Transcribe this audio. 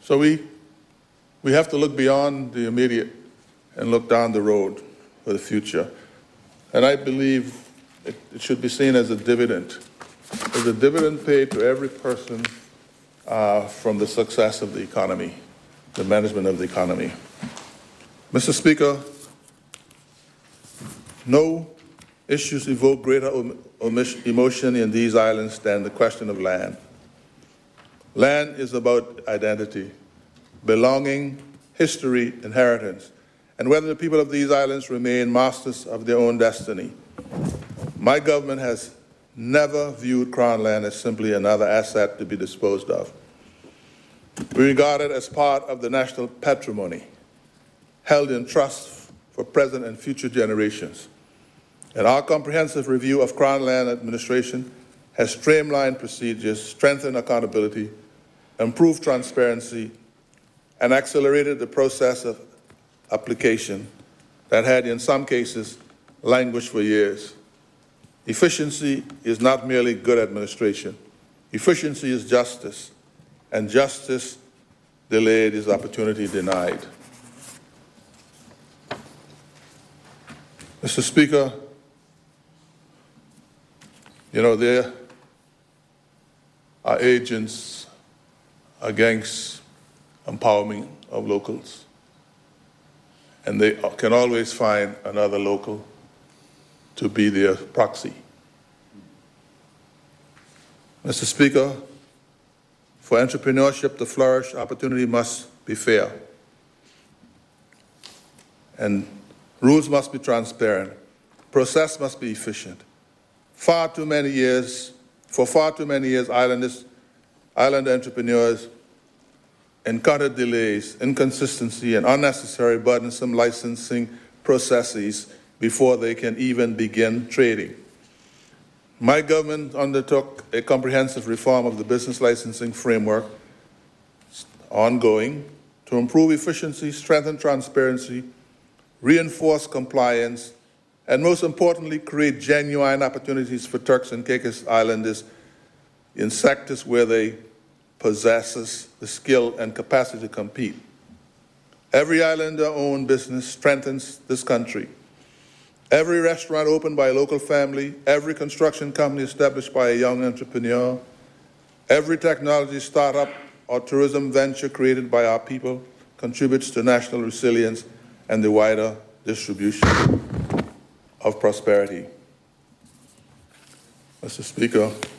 So we have to look beyond the immediate and look down the road for the future. And I believe it should be seen as a dividend. As a dividend paid to every person from the success of the economy, the management of the economy. Mr. Speaker, no issues evoke greater emotion in these islands than the question of land. Land is about identity, belonging, history, inheritance, and whether the people of these islands remain masters of their own destiny. My government has never viewed Crown land as simply another asset to be disposed of. We regard it as part of the national patrimony, held in trust for present and future generations. And our comprehensive review of Crown land administration has streamlined procedures, strengthened accountability, improved transparency, and accelerated the process of application that had, in some cases, languished for years. Efficiency is not merely good administration. Efficiency is justice, and justice delayed is opportunity denied. Mr. Speaker, you know, there are agents against empowerment of locals, and they can always find another local to be their proxy. Mr. Speaker, for entrepreneurship to flourish, opportunity must be fair, and rules must be transparent. Process must be efficient. For far too many years, island entrepreneurs encountered delays, inconsistency, and unnecessary burdensome licensing processes before they can even begin trading. My government undertook a comprehensive reform of the business licensing framework, ongoing, to improve efficiency, strengthen transparency, reinforce compliance, and most importantly, create genuine opportunities for Turks and Caicos Islanders in sectors where they possess the skill and capacity to compete. Every islander-owned business strengthens this country. Every restaurant opened by a local family, every construction company established by a young entrepreneur, every technology startup or tourism venture created by our people contributes to national resilience and the wider distribution of prosperity. Mr. Speaker,